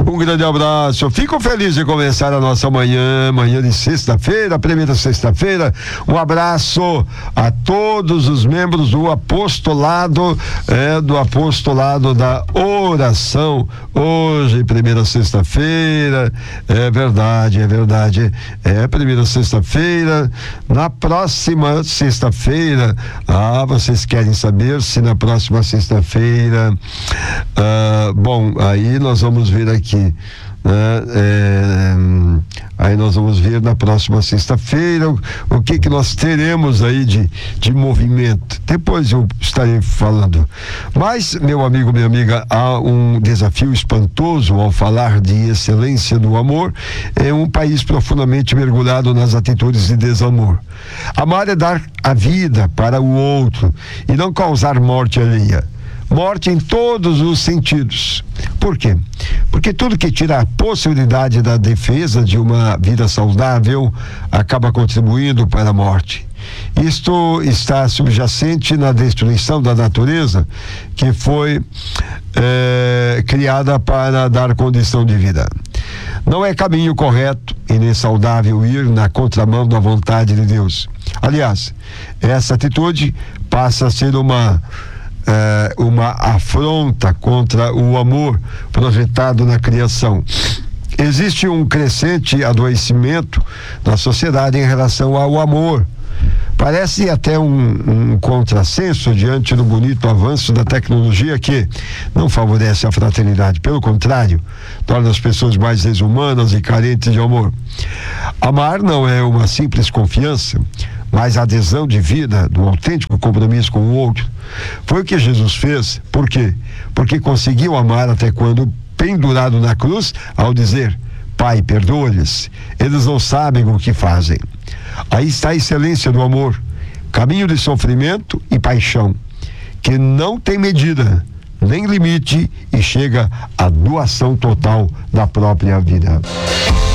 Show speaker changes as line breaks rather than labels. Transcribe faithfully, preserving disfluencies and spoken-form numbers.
Um grande abraço. Fico feliz de começar a nossa manhã, manhã de sexta-feira, primeira sexta-feira. Um abraço a todos os membros do apostolado, é, do apostolado da oração. Hoje, primeira sexta-feira, é verdade, é verdade. É primeira sexta-feira. Na próxima sexta-feira, ah, vocês querem saber se na próxima sexta-feira, ah, bom, aí nós vamos ver aqui. É, é, aí nós vamos ver na próxima sexta-feira o, o que que nós teremos aí de, de movimento. Depois eu estarei falando. Mas, meu amigo, minha amiga, há um desafio espantoso ao falar de excelência do amor. É um país profundamente mergulhado nas atitudes de desamor. Amar é dar a vida para o outro e não causar morte alheia. Morte em todos os sentidos. Por quê? Porque tudo que tira a possibilidade da defesa de uma vida saudável acaba contribuindo para a morte. Isto está subjacente na destruição da natureza, que foi é, criada para dar condição de vida. Não é caminho correto e nem saudável ir na contramão da vontade de Deus. Aliás, essa atitude passa a ser uma É, uma afronta contra o amor projetado na criação. Existe um crescente adoecimento na sociedade em relação ao amor. Parece até um, um contrassenso diante do bonito avanço da tecnologia que não favorece a fraternidade, pelo contrário, torna as pessoas mais desumanas e carentes de amor. Amar não é uma simples confiança, mas a adesão de vida, do autêntico compromisso com o outro. Foi o que Jesus fez. Por quê? Porque conseguiu amar até quando pendurado na cruz, ao dizer: Pai, perdoa-lhes, eles não sabem o que fazem. Aí está a excelência do amor, caminho de sofrimento e paixão, que não tem medida, nem limite e chega à doação total da própria vida.